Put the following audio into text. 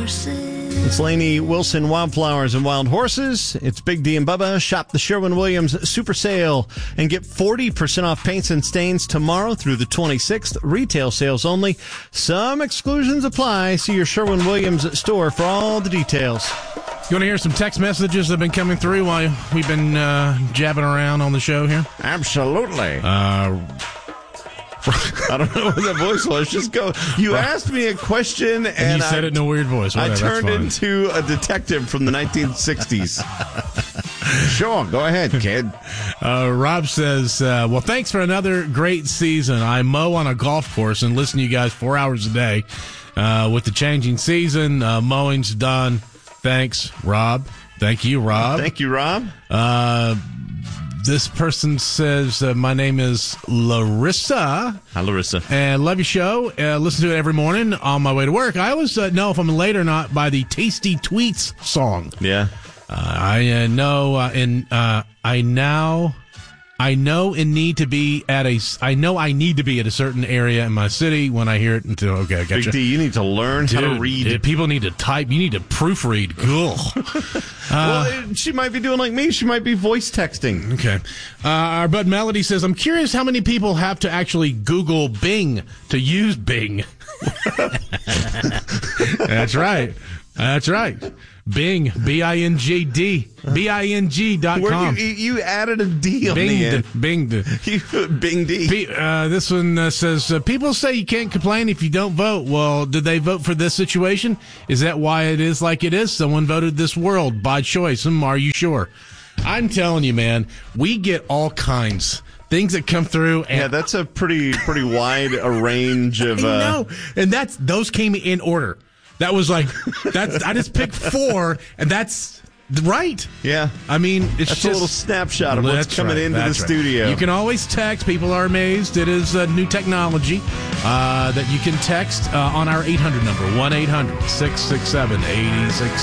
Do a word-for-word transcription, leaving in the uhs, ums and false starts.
It's Lainey Wilson, Wildflowers and Wild Horses. It's Big D and Bubba. Shop the Sherwin-Williams Super Sale and get forty percent off paints and stains tomorrow through the twenty-sixth. Retail sales only. Some exclusions apply. See your Sherwin-Williams store for all the details. You want to hear some text messages that have been coming through while we've been uh, jabbing around on the show here? Absolutely. Uh, I don't know what that voice was. Just go. You asked me a question, and, and you said I, it in a weird voice. Whatever, I turned that's fine. into a detective from the nineteen sixties. Sure, go ahead, kid. Uh, Rob says, uh, well, thanks for another great season. I mow on a golf course and listen to you guys four hours a day. Uh, with the changing season, uh, mowing's done. Thanks, Rob. Thank you, Rob. Thank you, Rob. Uh, this person says, uh, my name is Larissa. Hi, Larissa. And love your show. Uh, listen to it every morning on my way to work. I always uh, know if I'm late or not by the Tasty Tweets song. Yeah. Uh, I uh, know, uh, and uh, I now, I know and need to be at a, I know I need to be at a certain area in my city when I hear it. Until okay, I got Big you. D, you need to learn Dude, how to read. It, people need to type. You need to proofread. Cool. well, it, she might be doing like me. She might be voice texting. Okay. Uh, our Bud Melody says, I'm curious how many people have to actually Google Bing to use Bing. That's right. That's right. Bing, B I N G D, B I N G dot com. You, you added a D on Binged, the end. Binged. You put Bing D. P, uh, this one uh, says, uh, people say you can't complain if you don't vote. Well, did they vote for this situation? Is that why it is like it is? Someone voted this world by choice. Um, are you sure? I'm telling you, man, we get all kinds. Things that come through. And yeah, that's a pretty pretty wide a range of... I uh, know. And that's those came in order. That was like, that's, I just picked four, and that's right. Yeah. I mean, it's that's just a little snapshot of what's coming right, into the right. studio. You can always text. People are amazed. It is uh, new technology uh, that you can text uh, on our eight hundred number, one eight hundred six six seven eight six